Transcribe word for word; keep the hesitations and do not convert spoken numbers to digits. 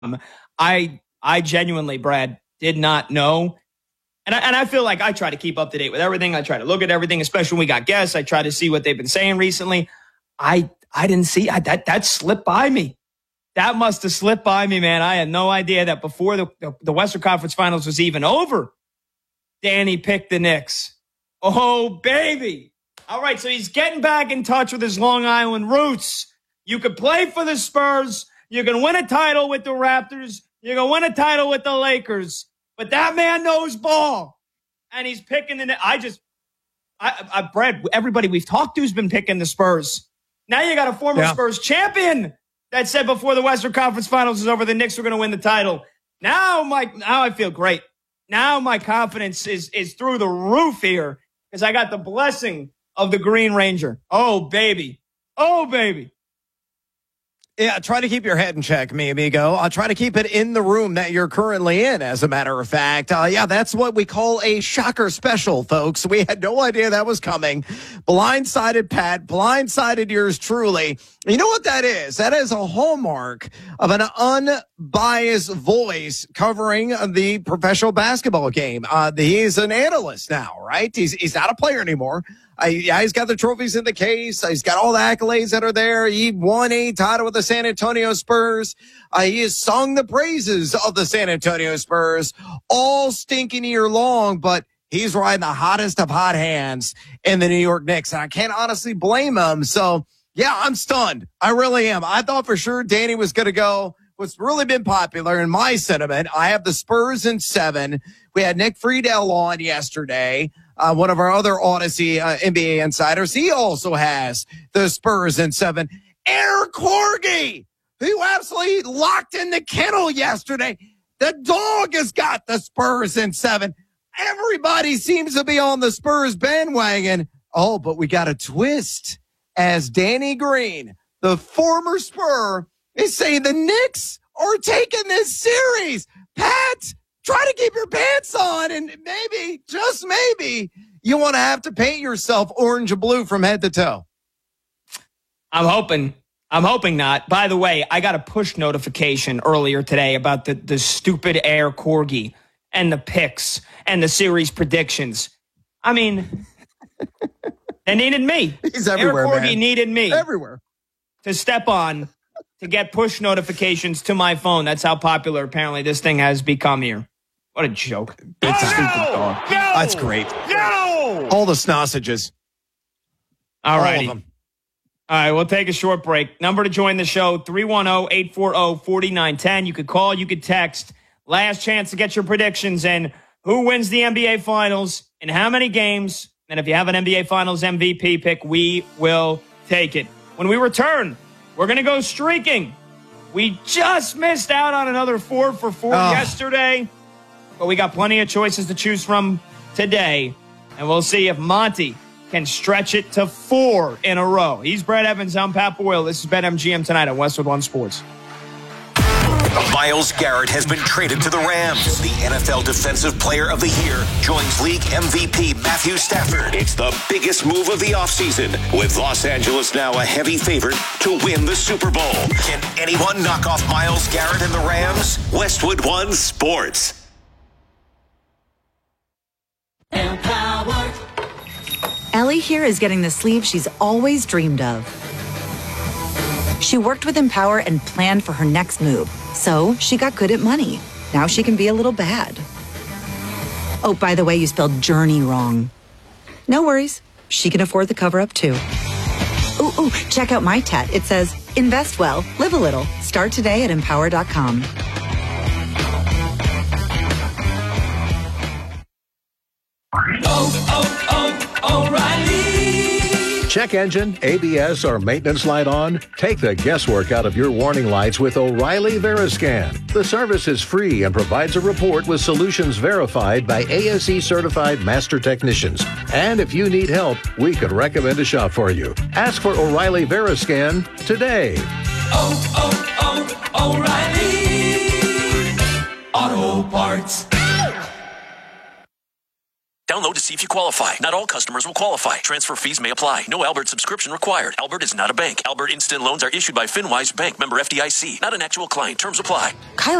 I I genuinely, Brad, did not know. And I, and I feel like I try to keep up to date with everything. I try to look at everything, especially when we got guests. I try to see what they've been saying recently. I I didn't see I, that. That slipped by me. That must have slipped by me, man. I had no idea that before the, the, the Western Conference Finals was even over, Danny picked the Knicks. Oh, baby. All right, so he's getting back in touch with his Long Island roots. You could play for the Spurs. You can win a title with the Raptors. You can win a title with the Lakers. But that man knows ball. And he's picking the I just, I, I, Brad, everybody we've talked to has been picking the Spurs. Now you got a former yeah. Spurs champion that said before the Western Conference Finals is over, the Knicks were going to win the title. Now, my, now I feel great. Now my confidence is, is through the roof here because I got the blessing of the Green Ranger. Oh, baby. Oh, baby. Yeah, try to keep your head in check, mi amigo. I'll try to keep it in the room that you're currently in, as a matter of fact. Uh, yeah, that's what we call a shocker special, folks. We had no idea that was coming. Blindsided Pat, blindsided yours truly. You know what that is? That is a hallmark of an unbiased voice covering the professional basketball game. Uh, he's an analyst now, right? He's, he's not a player anymore. Uh, yeah, he's got the trophies in the case. He's got all the accolades that are there. He won a title with the San Antonio Spurs. Uh, he has sung the praises of the San Antonio Spurs all stinking year long, but he's riding the hottest of hot hands in the New York Knicks, and I can't honestly blame him. So, yeah, I'm stunned. I really am. I thought for sure Danny was going to go. What's really been popular in my sentiment, I have the Spurs in seven. We had Nick Friedel on yesterday. Uh, one of our other Odyssey uh, N B A insiders, he also has the Spurs in seven. Eric Corgi, who absolutely locked in the kennel yesterday. The dog has got the Spurs in seven. Everybody seems to be on the Spurs bandwagon. Oh, but we got a twist as Danny Green, the former Spur, is saying the Knicks are taking this series. Pat, try to keep your pants on, and maybe, just maybe, you want to have to paint yourself orange and blue from head to toe. I'm hoping. I'm hoping not. By the way, I got a push notification earlier today about the, the stupid Air Corgi and the picks and the series predictions. I mean, they needed me. He's everywhere, Air Corgi man. needed me. Everywhere. To step on to get push notifications to my phone. That's how popular apparently this thing has become here. What a joke. It's no! a stupid dog. No! That's great. No! All the snossages. All right. All of them. All right, we'll take a short break. Number to join the show, three one zero, eight four zero, four nine one zero. You could call, you could text. Last chance to get your predictions in. Who wins the N B A Finals in how many games? And if you have an N B A Finals M V P pick, we will take it. When we return, we're going to go streaking. We just missed out on another four for four oh. yesterday, but we got plenty of choices to choose from today. And we'll see if Monty can stretch it to four in a row. He's Brad Evans. I'm Pat Boyle. This is BetMGM tonight on Westwood One Sports. Myles Garrett has been traded to the Rams. The N F L Defensive Player of the Year joins league M V P Matthew Stafford. It's the biggest move of the offseason, with Los Angeles now a heavy favorite to win the Super Bowl. Can anyone knock off Myles Garrett and the Rams? Westwood One Sports. Empowered. Ellie here is getting the sleeve she's always dreamed of. She worked with Empower and planned for her next move, so she got good at money. Now she can be a little bad. Oh, by the way, you spelled journey wrong. No worries. She can afford the cover-up, too. Ooh, ooh, check out my tat. It says, invest well, live a little. Start today at empower dot com. Oh, oh, oh, O'Reilly. Check engine, A B S, or maintenance light on? Take the guesswork out of your warning lights with O'Reilly Veriscan. The service is free and provides a report with solutions verified by A S E certified master technicians. And if you need help, we could recommend a shop for you. Ask for O'Reilly Veriscan today. Oh, oh, oh, O'Reilly Auto Parts. Download see if you qualify. Not all customers will qualify. Transfer fees may apply. No Albert subscription required. Albert is not a bank. Albert Instant Loans are issued by FinWise Bank, member F D I C. Not an actual client. Terms apply. Kylie